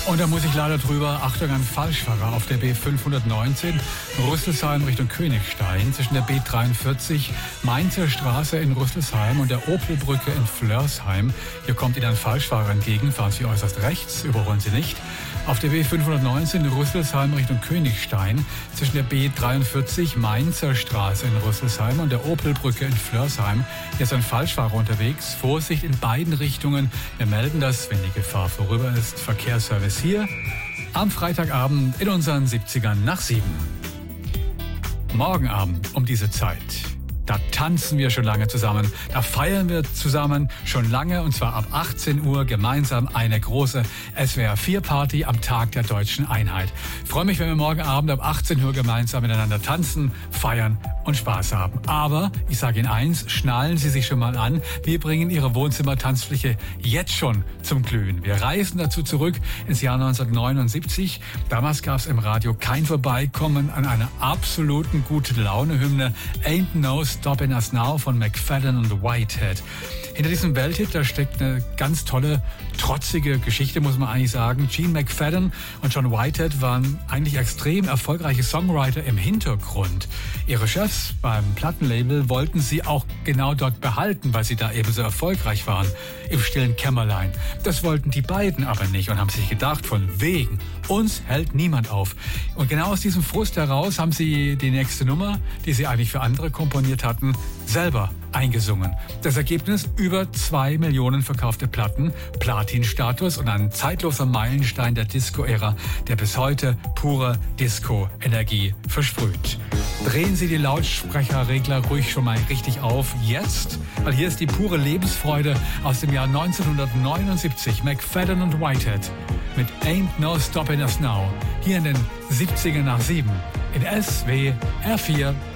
Und da muss ich leider drüber, Achtung, ein Falschfahrer auf der B519, Rüsselsheim Richtung Königstein, zwischen der B43, Mainzer Straße in Rüsselsheim und der Opelbrücke in Flörsheim. Hier kommt Ihnen ein Falschfahrer entgegen, fahren Sie äußerst rechts, überholen Sie nicht. Auf der B519 Rüsselsheim Richtung Königstein, zwischen der B43, Mainzer Straße in Rüsselsheim und der Opelbrücke in Flörsheim. Hier ist ein Falschfahrer unterwegs. Vorsicht in beiden Richtungen. Wir melden das, wenn die Gefahr vorüber ist. Verkehrsservice hier am Freitagabend in unseren 70ern nach 7. Morgen Abend um diese Zeit. Da tanzen wir schon lange zusammen, da feiern wir zusammen schon lange und zwar ab 18 Uhr gemeinsam eine große SWR4-Party am Tag der Deutschen Einheit. Ich freue mich, wenn wir morgen Abend ab 18 Uhr gemeinsam miteinander tanzen, feiern und Spaß haben. Aber ich sage Ihnen eins, schnallen Sie sich schon mal an, wir bringen Ihre Wohnzimmertanzfläche jetzt schon zum Glühen. Wir reisen dazu zurück ins Jahr 1979. Damals gab es im Radio kein Vorbeikommen an einer absoluten Gute-Laune-Hymne Ain't No Stopping Us Now von McFadden und Whitehead. Hinter diesem Welthit, da steckt eine ganz tolle, trotzige Geschichte, muss man eigentlich sagen. Gene McFadden und John Whitehead waren eigentlich extrem erfolgreiche Songwriter im Hintergrund. Ihre Chefs beim Plattenlabel wollten sie auch genau dort behalten, weil sie da eben so erfolgreich waren, im stillen Kämmerlein. Das wollten die beiden aber nicht und haben sich gedacht, von wegen, uns hält niemand auf. Und genau aus diesem Frust heraus haben sie die nächste Nummer, die sie eigentlich für andere komponiert hatten, selber eingesungen. Das Ergebnis: über 2 Millionen verkaufte Platten, Platin-Status und ein zeitloser Meilenstein der Disco-Ära, der bis heute pure Disco-Energie versprüht. Drehen Sie die Lautsprecherregler ruhig schon mal richtig auf, jetzt, weil hier ist die pure Lebensfreude aus dem Jahr 1979, McFadden und Whitehead mit Ain't No Stopping Us Now, hier in den 70er nach 7 in SWR4.